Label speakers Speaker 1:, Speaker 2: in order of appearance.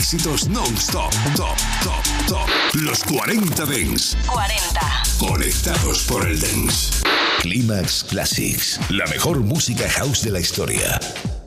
Speaker 1: éxitos non-stop, top. Los 40 Dance.
Speaker 2: 40.
Speaker 1: Conectados por el Dance. Climax Classics. La mejor música house de la historia.